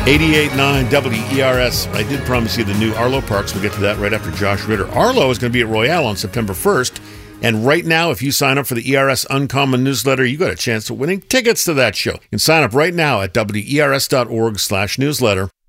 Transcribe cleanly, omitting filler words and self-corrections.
88.9 WERS. I did promise you the new Arlo Parks. We'll get to that right after Josh Ritter. Arlo is going to be at Royale on September 1st. And right now, if you sign up for the ERS Uncommon newsletter, you got a chance of winning tickets to that show. You can sign up right now at WERS.org/newsletter.